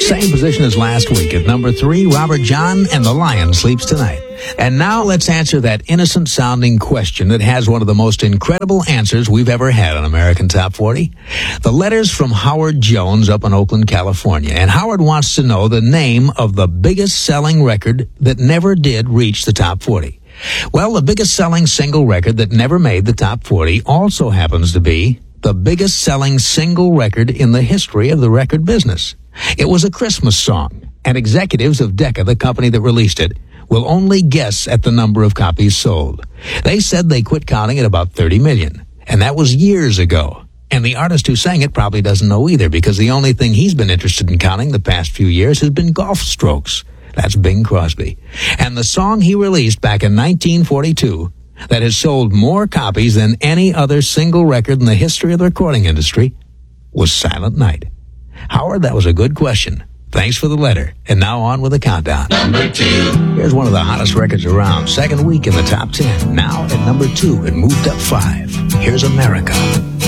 Same position as last week. At number 3, Robert John and the Lion Sleeps Tonight. And now let's answer that innocent-sounding question that has one of the most incredible answers we've ever had on American Top 40. The letter's from Howard Jones up in Oakland, California. And Howard wants to know the name of the biggest-selling record that never did reach the Top 40. Well, the biggest-selling single record that never made the Top 40 also happens to be the biggest-selling single record in the history of the record business. It was a Christmas song, and executives of Decca, the company that released it, will only guess at the number of copies sold. They said they quit counting at about 30 million, and that was years ago. And the artist who sang it probably doesn't know either, because the only thing he's been interested in counting the past few years has been golf strokes. That's Bing Crosby. And the song he released back in 1942 that has sold more copies than any other single record in the history of the recording industry was Silent Night. Howard, that was a good question. Thanks for the letter. And now on with the countdown. Number 2. Here's one of the hottest records around. Second week in the top 10. Now at number 2, it moved up 5. Here's America.